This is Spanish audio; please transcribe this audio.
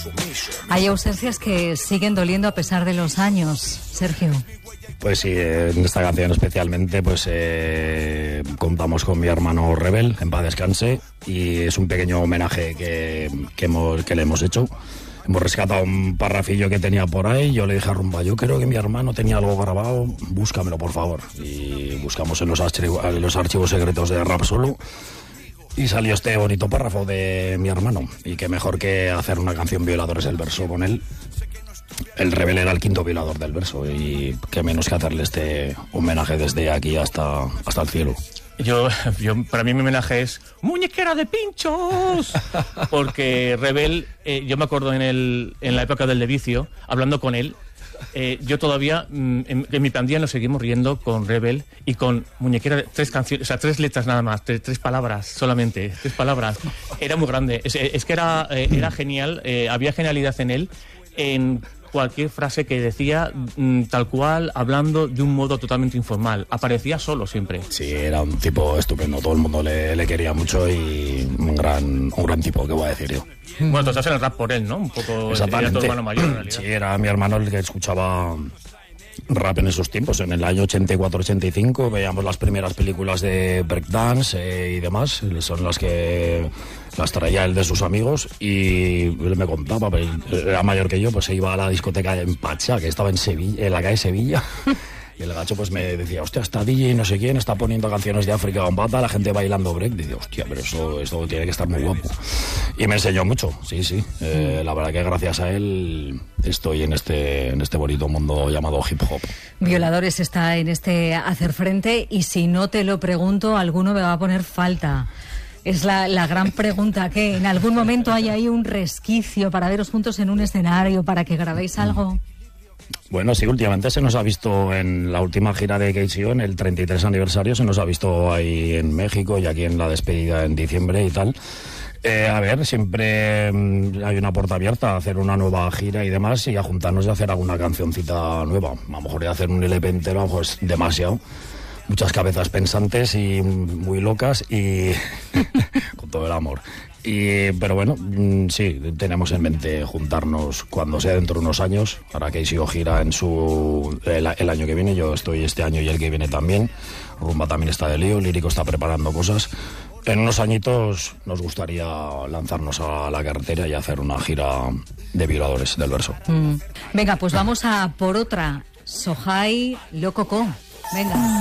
Hay ausencias que siguen doliendo a pesar de los años, Sergio. Pues sí, en esta canción especialmente pues contamos con mi hermano Rebel, en paz descanse, y es un pequeño homenaje que le hemos hecho. Hemos rescatado un parrafillo que tenía por ahí. Yo le dije a Rumba, yo creo que mi hermano tenía algo grabado, búscamelo por favor. Y buscamos en los archivos secretos de Rap Solo y salió este bonito párrafo de mi hermano. Y qué mejor que hacer una canción Violadores del Verso con él. El Rebel era el quinto violador del verso y qué menos que hacerle este homenaje desde aquí hasta el cielo. Yo para mí mi homenaje es muñequera de pinchos, porque Rebel, yo me acuerdo en la época del de Vicio, hablando con él, yo todavía en mi pandilla nos seguimos riendo con Rebel y con muñequera de 3 canciones, o sea, 3 letras nada más, 3 palabras solamente, 3 palabras. Era muy grande, es que era genial, había genialidad en él, en cualquier frase que decía, tal cual, hablando de un modo totalmente informal. Aparecía solo siempre. Sí, era un tipo estupendo. Todo el mundo le quería mucho y un gran tipo, ¿qué voy a decir yo? Bueno, tú estás en el rap por él, ¿no? Un poco. Exactamente. Era tu hermano mayor, en realidad. Sí, era mi hermano el que escuchaba rap en esos tiempos. En el año 84-85 veíamos las primeras películas de breakdance y demás. Son las que las traía él de sus amigos y él me contaba, pero era mayor que yo, pues se iba a la discoteca en Pacha, que estaba en Sevilla, en la calle Sevilla. Y el gacho pues me decía, hostia, está DJ no sé quién, está poniendo canciones de África Bambata, la gente bailando break. Dice, hostia, pero esto tiene que estar muy guapo. Y me enseñó mucho, sí. La verdad que gracias a él estoy en este bonito mundo llamado hip hop. Violadores está en este hacer frente y si no te lo pregunto, alguno me va a poner falta. Es la gran pregunta, que en algún momento hay ahí un resquicio para veros juntos en un escenario, para que grabéis algo. Bueno, sí, últimamente se nos ha visto en la última gira de KCO, en el 33 aniversario, se nos ha visto ahí en México y aquí en la despedida en diciembre y tal. A ver, siempre hay una puerta abierta a hacer una nueva gira y demás y a juntarnos y hacer alguna cancioncita nueva. A lo mejor de hacer un LP entero, pues demasiado. Muchas cabezas pensantes y muy locas y con todo el amor. Pero bueno, sí, tenemos en mente juntarnos cuando sea dentro de unos años. Ahora que sigo gira el año que viene, yo estoy este año y el que viene también. Rumba también está de lío, Lírico está preparando cosas. En unos añitos nos gustaría lanzarnos a la carretera y hacer una gira de Violadores del Verso. Venga, pues vamos a por otra. Sohai Lococo. Venga.